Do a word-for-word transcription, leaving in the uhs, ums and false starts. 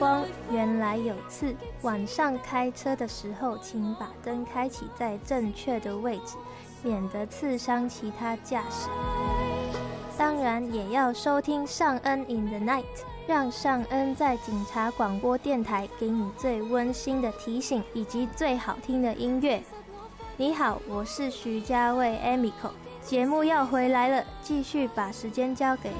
光原来有刺，晚上开车的时候，请把灯开启在正确的位置，免得刺伤其他驾驶。当然也要收听尚恩 in the night， 让尚恩在警察广播电台给你最温馨的提醒以及最好听的音乐。你好，我是徐家卫 Emiko， 节目要回来了，继续把时间交给